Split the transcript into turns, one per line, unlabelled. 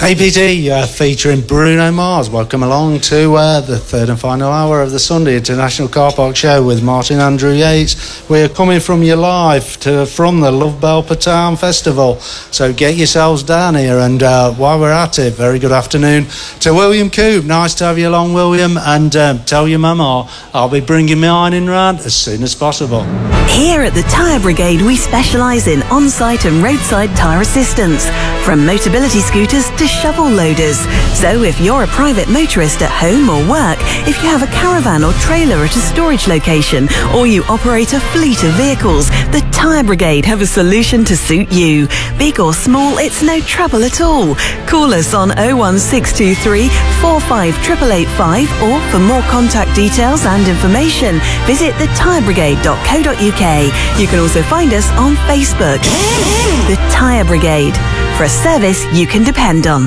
APD featuring Bruno Mars. Welcome along to the third and final hour of the Sunday International Car Park Show with Martin Andrew Yates. We're coming from you live from the Love Bell Patan Festival. So get yourselves down here, and while we're at it, very good afternoon to William Coope. Nice to have you along, William, and tell your mama I'll be bringing my ironing round as soon as possible.
Here at the Tyre Brigade, we specialise in on-site and roadside tyre assistance, from Motability scooters to shovel loaders. So if you're a private motorist at home or work, if you have a caravan or trailer at a storage location, or you operate a fleet of vehicles, the Tyre Brigade have a solution to suit you. Big or small, it's no trouble at all. Call us on 01623 45 885, or for more contact details and information, visit thetyrebrigade.co.uk. You can also find us on Facebook. The Tyre Brigade, for a service you can depend on.